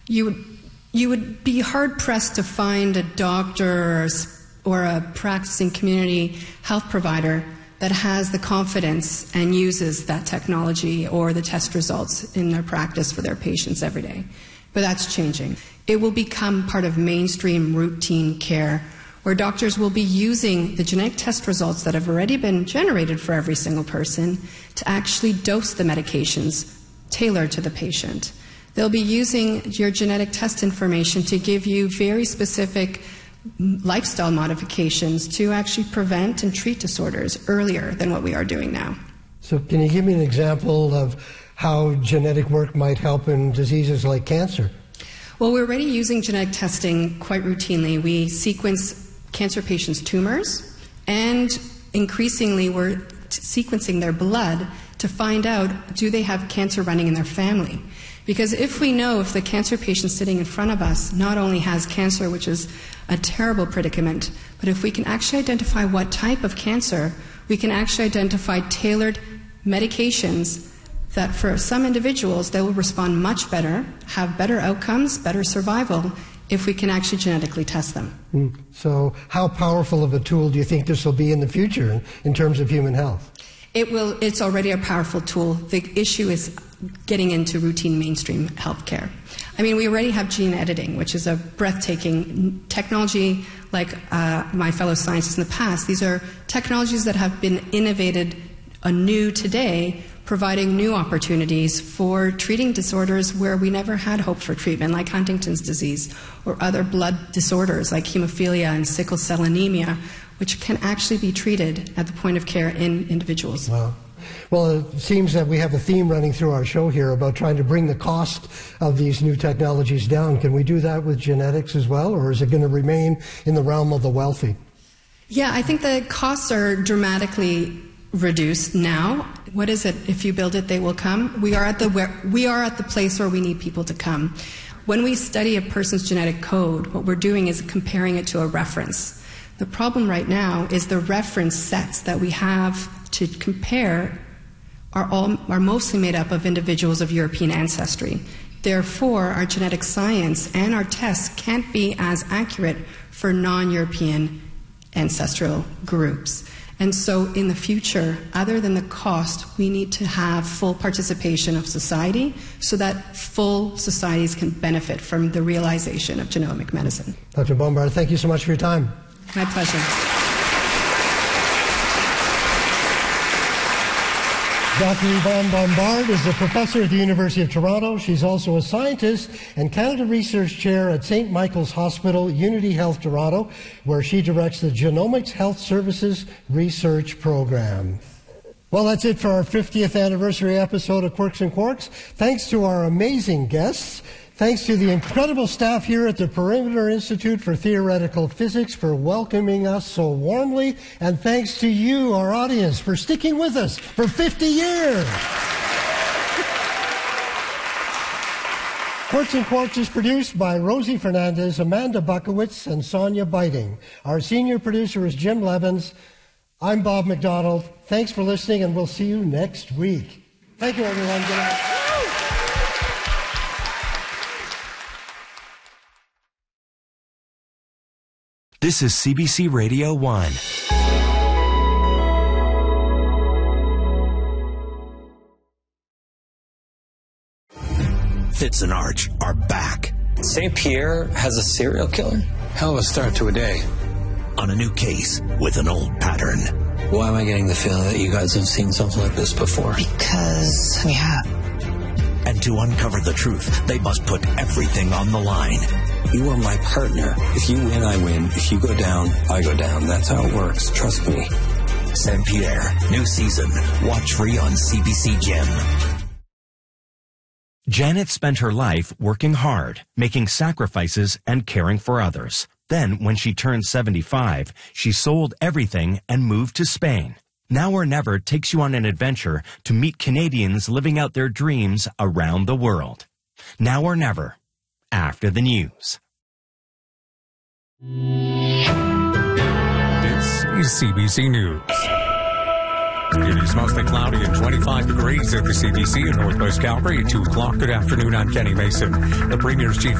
You would be hard-pressed to find a doctor or a practicing community health provider that has the confidence and uses that technology or the test results in their practice for their patients every day. But that's changing. It will become part of mainstream routine care, where doctors will be using the genetic test results that have already been generated for every single person to actually dose the medications tailored to the patient. They'll be using your genetic test information to give you very specific lifestyle modifications to actually prevent and treat disorders earlier than what we are doing now. So can you give me an example of how genetic work might help in diseases like cancer? Well, we're already using genetic testing quite routinely. We sequence cancer patients' tumors, and increasingly we're sequencing their blood to find out, do they have cancer running in their family? Because if we know if the cancer patient sitting in front of us not only has cancer, which is a terrible predicament, but if we can actually identify what type of cancer, we can actually identify tailored medications that for some individuals they will respond much better, have better outcomes, better survival, if we can actually genetically test them. So how powerful of a tool do you think this will be in the future in terms of human health? It's already a powerful tool. The issue is getting into routine mainstream healthcare. I mean, we already have gene editing, which is a breathtaking technology like my fellow scientists in the past. These are technologies that have been innovated anew today, providing new opportunities for treating disorders where we never had hope for treatment, like Huntington's disease or other blood disorders like hemophilia and sickle cell anemia, which can actually be treated at the point of care in individuals. Wow. Well, it seems that we have a theme running through our show here about trying to bring the cost of these new technologies down. Can we do that with genetics as well, or is it going to remain in the realm of the wealthy? Yeah, I think the costs are dramatically reduced now. What is it? If you build it, they will come. We are at the place where we need people to come. When we study a person's genetic code, what we're doing is comparing it to a reference. The problem right now is the reference sets that we have to compare are mostly made up of individuals of European ancestry. Therefore, our genetic science and our tests can't be as accurate for non-European ancestral groups. And so in the future, other than the cost, we need to have full participation of society so that full societies can benefit from the realization of genomic medicine. Dr. Bombard, thank you so much for your time. My pleasure. Dr. Yvonne Bombard is a professor at the University of Toronto. She's also a scientist and Canada Research Chair at St. Michael's Hospital, Unity Health Toronto, where she directs the Genomics Health Services Research Program. Well, that's it for our 50th anniversary episode of Quirks and Quarks. Thanks to our amazing guests. Thanks to the incredible staff here at the Perimeter Institute for Theoretical Physics for welcoming us so warmly. And thanks to you, our audience, for sticking with us for 50 years. Quirks and Quarks is produced by Rosie Fernandez, Amanda Buckowitz, and Sonia Biting. Our senior producer is Jim Levins. I'm Bob McDonald. Thanks for listening, and we'll see you next week. Thank you, everyone. Good night. This is CBC Radio 1. Fitz and Arch are back. St. Pierre has a serial killer? Hell of a start to a day. On a new case with an old pattern. Why am I getting the feeling that you guys have seen something like this before? Because we have. And to uncover the truth, they must put everything on the line. You are my partner. If you win, I win. If you go down, I go down. That's how it works. Trust me. St. Pierre, new season. Watch free on CBC Gem. Janet spent her life working hard, making sacrifices, and caring for others. Then, when she turned 75, she sold everything and moved to Spain. Now or Never takes you on an adventure to meet Canadians living out their dreams around the world. Now or Never, after the news. This is CBC News. It is mostly cloudy and 25 degrees at the CBC in Northwest Calgary at 2 o'clock. Good afternoon, I'm Kenny Mason. The Premier's Chief